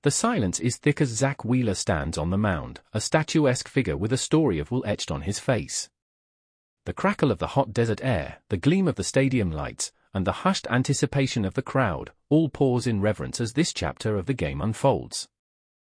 The silence is thick as Zack Wheeler stands on the mound, a statuesque figure with a story of will etched on his face. The crackle of the hot desert air, the gleam of the stadium lights, and the hushed anticipation of the crowd, all pause in reverence as this chapter of the game unfolds.